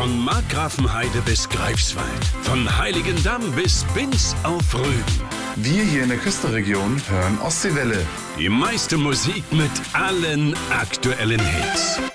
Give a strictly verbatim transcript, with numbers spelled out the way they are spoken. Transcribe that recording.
Von Markgrafenheide bis Greifswald. Von Heiligendamm bis Binz auf Rügen. Wir hier in der Küstenregion hören Ostseewelle. Die meiste Musik mit allen aktuellen Hits.